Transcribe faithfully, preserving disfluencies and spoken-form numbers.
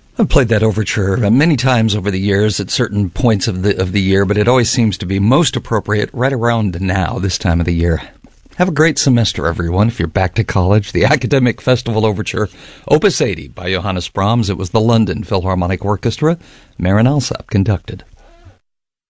I've played that overture many times over the years at certain points of the of the year, but it always seems to be most appropriate right around now, this time of the year. Have a great semester, everyone, if you're back to college. The Academic Festival Overture, Opus eighty by Johannes Brahms. It was the London Philharmonic Orchestra. Marin Alsop conducted.